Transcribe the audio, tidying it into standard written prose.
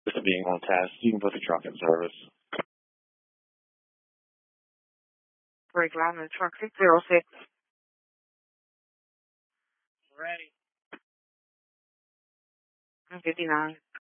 This being on task, you can put the truck in service. Break line in truck 606. Ready. 59.